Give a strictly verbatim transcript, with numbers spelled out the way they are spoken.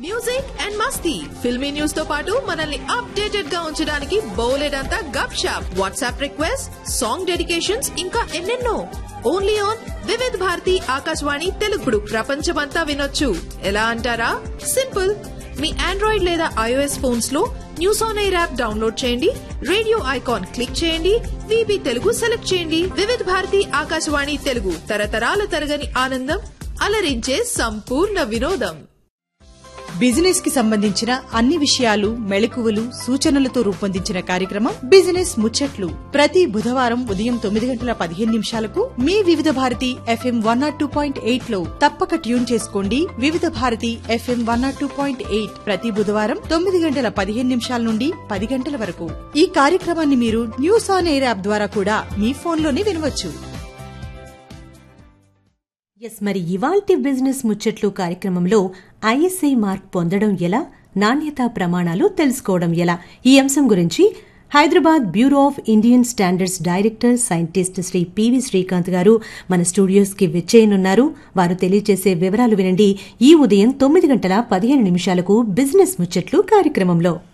Music and Masti filmy news తో పాటు మనల్ని అప్డేటెడ్ గా ఉంచడానికి బోలెడంతా గప్ shop WhatsApp request song dedications ఇంకా ఎన్నెన్నో ఓన్లీ ఆన్ వివిధ్ భారతి ఆకాశవాణి తెలుగుడు ప్రపంచమంతా వినొచ్చు ఎలా అంటారా సింపుల్ మీ ఆండ్రాయిడ్ లేదా ఐఓఎస్ ఫోన్స్ లో news on air app download చేయండి రేడియో ఐకాన్ క్లిక్ చేయండి వీబీ తెలుగు సెలెక్ట్ చేయండి వివిధ భారతి ఆకాశవాణి తెలుగు తరతరాల తరగని ఆనందం అలరించే సంపూర్ణ వినోదం. బిజినెస్ కి సంబంధించిన అన్ని విషయాలు మెళకువలు సూచనలతో రూపొందించిన కార్యక్రమం బిజినెస్ ముచ్చట్లు ప్రతి బుధవారం ఉదయం తొమ్మిది గంటల పదిహేను నిమిషాలకు మీ వివిధ Bharati FM one not two point eight లో తప్పక ట్యూన్ చేసుకోండి. వివిధ Bharati FM one not two point eight ప్రతి బుధవారం తొమ్మిది గంటల పదిహేను నిమిషాల నుండి పది గంటల వరకు ఈ కార్యక్రమాన్ని మీరు న్యూస్ ఆన్ ఎయిర్ యాప్ ద్వారా కూడా మీ ఫోన్లోనే వినవచ్చు. ఎస్ మరి ఇవాల్టి బిజినెస్ ముచ్చట్లు కార్యక్రమంలో ఐఎస్ఐ మార్క్ పొందడం ఎలా, నాణ్యతా ప్రమాణాలు తెలుసుకోవడం ఎలా, ఈ అంశం గురించి Hyderabad bureau of Indian standards director scientist Shri PV Srikanth గారు మన స్టూడియోస్ కి విచ్చేయనున్నారు. వారు తెలియజేసే వివరాలు వినండి ఈ ఉదయం తొమ్మిది గంటల పదిహేను నిమిషాలకు బిజినెస్ ముచ్చట్లు కార్యక్రమంలో.